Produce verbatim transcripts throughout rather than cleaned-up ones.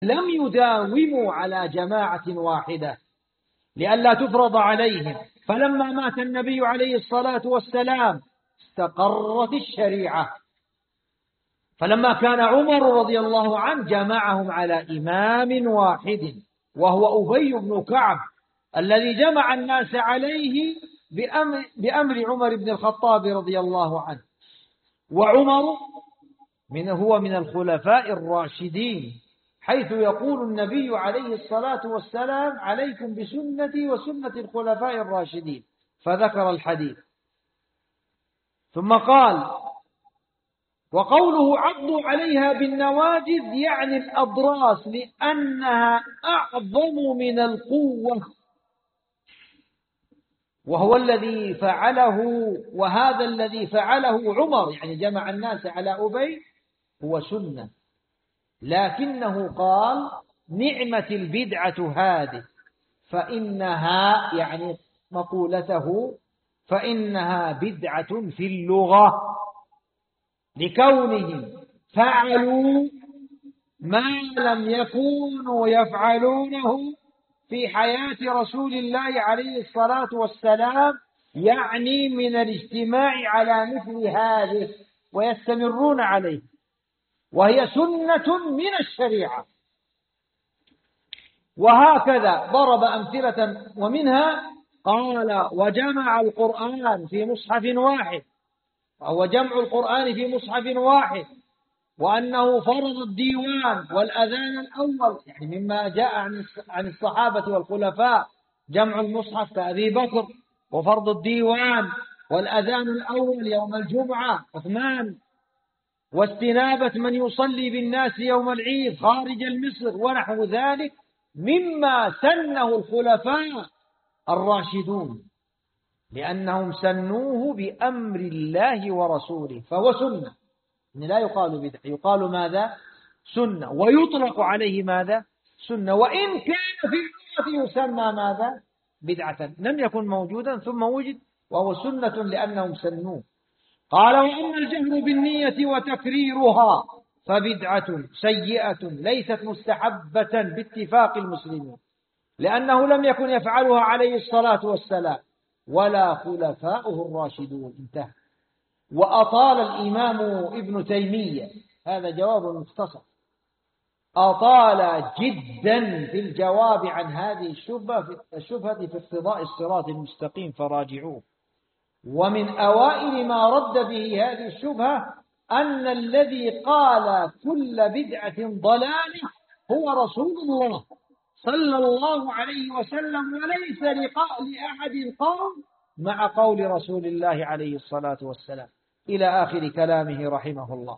لم يداوموا على جماعة واحدة لئلا تفرض عليهم، فلما مات النبي عليه الصلاة والسلام استقرت الشريعة. فلما كان عمر رضي الله عنه جمعهم على إمام واحد وهو أبي بن كعب الذي جمع الناس عليه بأمر, بأمر عمر بن الخطاب رضي الله عنه. وعمر من هو من الخلفاء الراشدين، حيث يقول النبي عليه الصلاة والسلام: عليكم بسنتي وسنة الخلفاء الراشدين، فذكر الحديث. ثم قال: وقوله عضوا عليها بالنواجذ يعني الأضراس، لأنها أعظم من القوة، وهو الذي فعله، وهذا الذي فعله عمر يعني جمع الناس على أبي هو سنة، لكنه قال: نعمة البدعة هذه، فإنها يعني مقولته فإنها بدعة في اللغة، لكونهم فعلوا ما لم يكونوا يفعلونه في حياة رسول الله عليه الصلاة والسلام، يعني من الاجتماع على مثل هذه ويستمرون عليه، وهي سنة من الشريعة. وهكذا ضرب أمثلة، ومنها قال: وجمع القرآن في مصحف واحد، وهو جمع القرآن في مصحف واحد، وأنه فرض الديوان والأذان الأول، يعني مما جاء عن الصحابة والخلفاء جمع المصحف كأبي بكر، وفرض الديوان والأذان الأول يوم الجمعة عثمان، واستنابة من يصلي بالناس يوم العيد خارج المصر، ونحو ذلك مما سنه الخلفاء الراشدون، لأنهم سنوه بأمر الله ورسوله، فهو سنة، لا يقال بدعة، يقال ماذا؟ سنة، ويطلق عليه ماذا؟ سنة، وإن كان في اللغة يسمى ماذا؟ بدعة، لم يكن موجودا ثم وجد، وهو سنة لأنهم سنوه. قال: وأما الجهر بالنية وتكريرها فبدعة سيئة ليست مستحبة باتفاق المسلمين، لأنه لم يكن يفعلها عليه الصلاة والسلام ولا خلفاؤه الراشدون. انتهى. وأطال الإمام ابن تيمية، هذا جواب مختصر، أطال جدا في الجواب عن هذه الشبهة الشبهة في اقتضاء الصراط المستقيم، فراجعوه. ومن أوائل ما رد به هذه الشبهة أن الذي قال كل بدعة ضلالة هو رسول الله صلى الله عليه وسلم، وليس لأحد قول مع قول رسول الله عليه الصلاة والسلام، إلى آخر كلامه رحمه الله.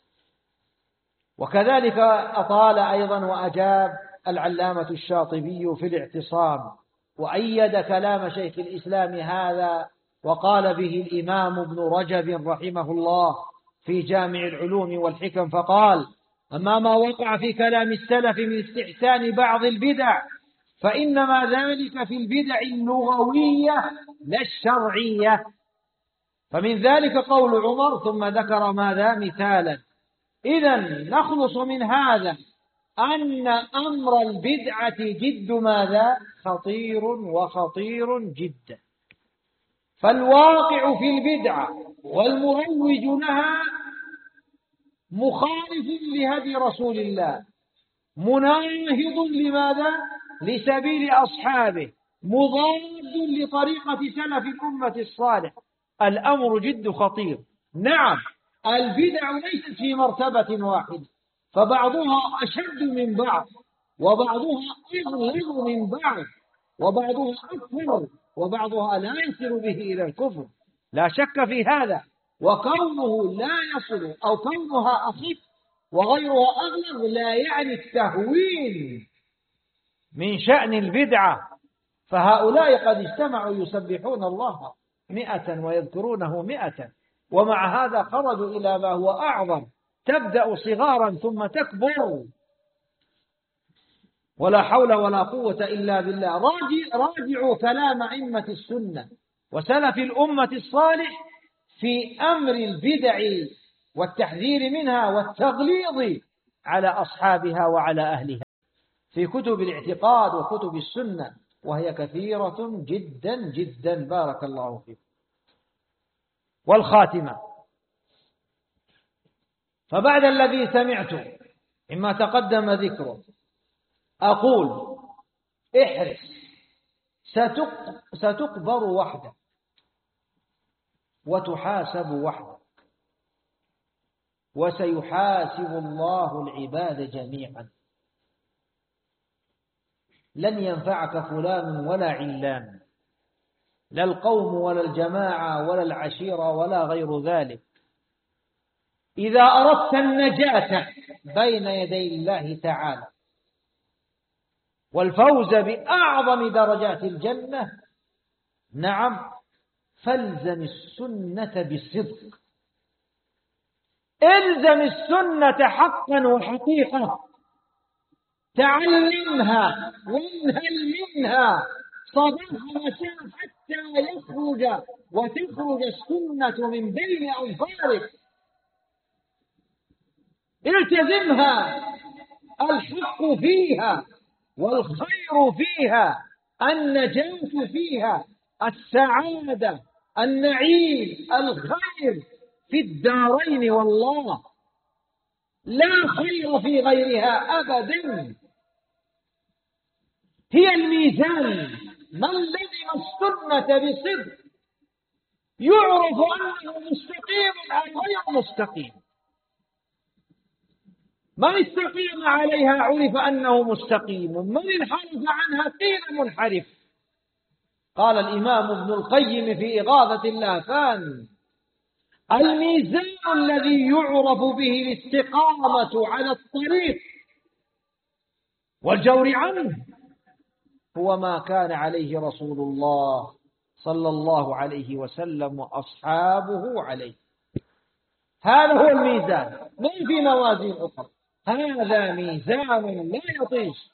وكذلك أطال أيضا وأجاب العلامة الشاطبي في الاعتصام، وأيد كلام شيخ الإسلام هذا، وقال به الإمام ابن رجب رحمه الله في جامع العلوم والحكم، فقال: أما ما وقع في كلام السلف من استحسان بعض البدع فإنما ذلك في البدع اللغوية لا الشرعية. فمن ذلك قول عمر، ثم ذكر ماذا؟ مثالا. إذن نخلص من هذا أن أمر البدعة جد ماذا؟ خطير وخطير جدا. فالواقع في البدعة والمروج لها مخالف لهدي رسول الله، مناهض لماذا؟ لسبيل أصحابه، مضاد لطريقة سلف الأمة الصالح. الأمر جد خطير. نعم، البدع ليست في مرتبة واحدة، فبعضها أشد من بعض، وبعضها أغلظ من بعض، وبعضها أكثر، وبعضها لا يصل به إلى الكفر، لا شك في هذا. وكونه لا يصل أو كونها أخف وغيرها أغلظ لا يعني التهوين من شأن البدعة. فهؤلاء قد اجتمعوا يسبحون الله مئة ويذكرونه مئة، ومع هذا خرجوا إلى ما هو أعظم، تبدأ صغارا ثم تكبر. ولا حول ولا قوة إلا بالله. راجعوا كلام أئمة السنة وسلف الأمة الصالح في أمر البدع والتحذير منها والتغليظ على أصحابها وعلى أهلها. في كتب الاعتقاد وكتب السنة، وهي كثيرة جدا جدا. بارك الله فيك. والخاتمة، فبعد الذي سمعت مما تقدم ذكره أقول: احرص، ستقبر وحدك وتحاسب وحدك، وسيحاسب الله العباد جميعا. لن ينفعك فلان ولا علان، لا القوم ولا الجماعة ولا العشيرة ولا غير ذلك. إذا أردت النجاة بين يدي الله تعالى والفوز بأعظم درجات الجنة، نعم، فالزم السنة بصدق. الزم السنة حقا وحقيقة، تعلمها وانهل منها صباح مساء حتى يخرج وتخرج السنة من بين أظفارك. التزمها، الحق فيها والخير فيها، النجاة فيها، السعادة، النعيم، الخير في الدارين والله، لا خير في غيرها أبدا. هي الميزان. من لزم السنة بصدق يعرف أنه مستقيم أو غير مستقيم. من استقيم عليها عرف أنه مستقيم، من انحرف عنها قيل منحرف. قال الإمام ابن القيم في إغاثة اللهفان: الميزان الذي يعرف به الاستقامة على الطريق والجور عنه هو ما كان عليه رسول الله صلى الله عليه وسلم وأصحابه عليه. هذا هو الميزان، ما في موازين أخرى، هذا ميزان لا يطيش.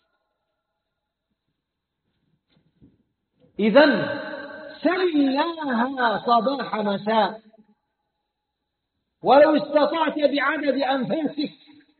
إذن سل الله صباح مساء، ولو استطعت بعدد أنفاسك،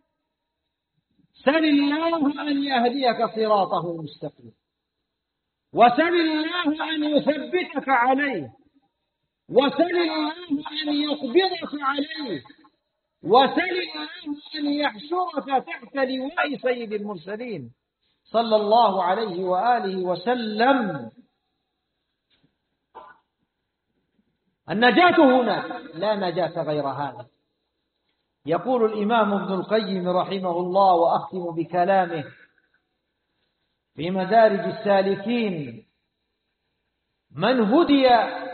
سل الله أن يهديك صراطه المستقيم، وسل الله أن يثبتك عليه، وسل الله أن يقبضك عليه، وسل الله أن يحشرك تحت لواء سيد المرسلين صلى الله عليه وآله وسلم. النجاة هنا، لا نجاة غير هذا. يقول الإمام ابن القيم رحمه الله، وأختم بكلامه في مدارج السالكين: من هدي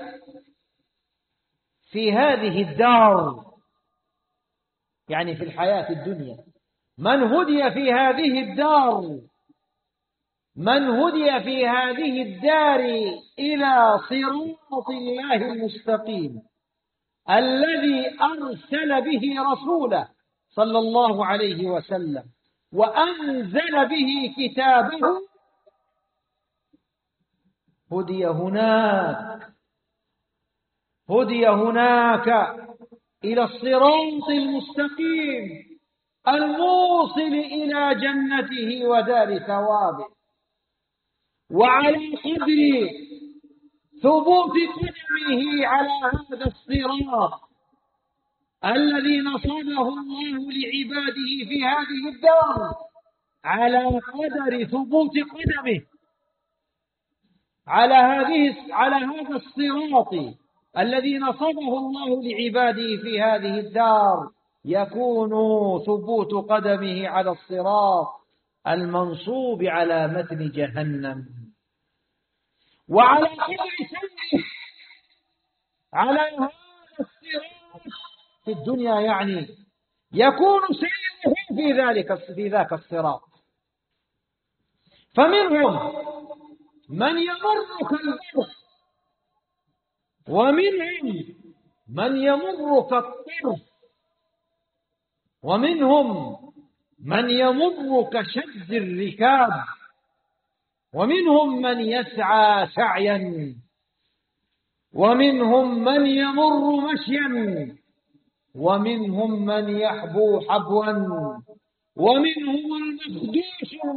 في هذه الدار، يعني في الحياة الدنيا، من هدي في هذه الدار من هدي في هذه الدار إلى صراط الله المستقيم الذي أرسل به رسوله صلى الله عليه وسلم وأنزل به كتابه، هدي هناك هدي هناك إلى الصراط المستقيم الموصل إلى جنته ودار ثوابه. وعلى قدر ثبوت قدمه على هذا الصراط الذي نصبه الله لعباده في هذه الدار، على قدر ثبوت قدمه على هذه على هذا الصراط الذي نصبه الله لعباده في هذه الدار، يكون ثبوت قدمه على الصراط المنصوب على متن جهنم. وعلى قدر سيره على هذا الصراط في الدنيا، يعني يكون سيره في ذلك في ذاك الصراط. فمنهم من يمر كالبرق، ومنهم من يمر كالطرف، ومنهم من يمر كشد الركاب، ومنهم من يسعى سعيا، ومنهم من يمر مشيا، ومنهم من يحبو حبوا، ومنهم المخدوش